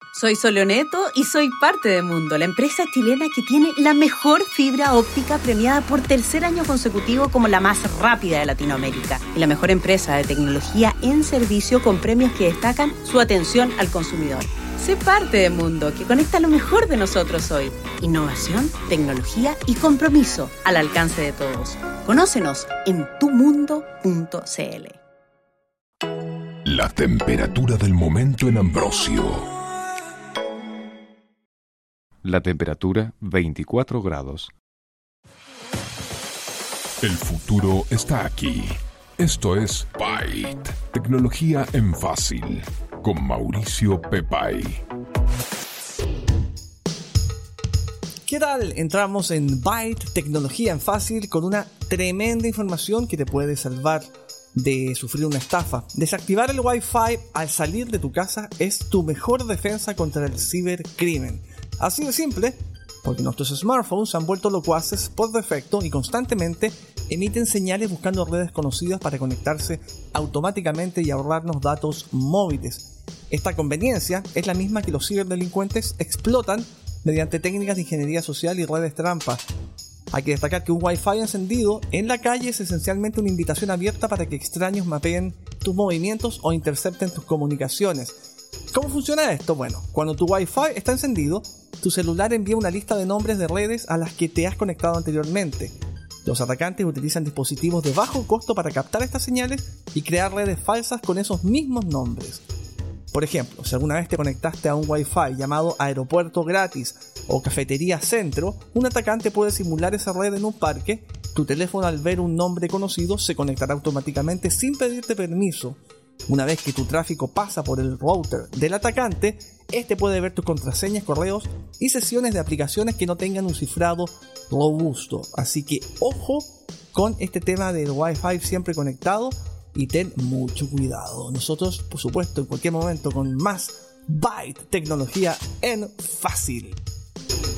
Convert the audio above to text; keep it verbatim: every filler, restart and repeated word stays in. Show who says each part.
Speaker 1: Soy Soleoneto y soy parte de Mundo, la empresa chilena que tiene la mejor fibra óptica premiada por tercer año consecutivo como la más rápida de Latinoamérica y la mejor empresa de tecnología en servicio con premios que destacan su atención al consumidor. Sé parte de Mundo, que conecta lo mejor de nosotros hoy. Innovación, tecnología y compromiso al alcance de todos. Conócenos en tu mundo punto c l.
Speaker 2: La temperatura del momento en Ambrosio.
Speaker 3: La temperatura veinticuatro grados.
Speaker 2: El futuro está aquí. Esto es Byte, tecnología en fácil, con Mauricio Pepay.
Speaker 4: ¿Qué tal? Entramos en Byte, tecnología en fácil, con una tremenda información que te puede salvar de sufrir una estafa. Desactivar el Wi-Fi al salir de tu casa es tu mejor defensa contra el cibercrimen. Así de simple, porque nuestros smartphones se han vuelto locuaces por defecto y constantemente emiten señales buscando redes conocidas para conectarse automáticamente y ahorrarnos datos móviles. Esta conveniencia es la misma que los ciberdelincuentes explotan mediante técnicas de ingeniería social y redes trampa. Hay que destacar que un Wi-Fi encendido en la calle es esencialmente una invitación abierta para que extraños mapeen tus movimientos o intercepten tus comunicaciones. ¿Cómo funciona esto? Bueno, cuando tu Wi-Fi está encendido, tu celular envía una lista de nombres de redes a las que te has conectado anteriormente. Los atacantes utilizan dispositivos de bajo costo para captar estas señales y crear redes falsas con esos mismos nombres. Por ejemplo, si alguna vez te conectaste a un Wi-Fi llamado Aeropuerto Gratis o Cafetería Centro, un atacante puede simular esa red en un parque. Tu teléfono, al ver un nombre conocido, se conectará automáticamente sin pedirte permiso. Una vez que tu tráfico pasa por el router del atacante, este puede ver tus contraseñas, correos y sesiones de aplicaciones que no tengan un cifrado robusto. Así que ojo con este tema del Wi-Fi siempre conectado y ten mucho cuidado. Nosotros, por supuesto, en cualquier momento con más Byte, tecnología en fácil.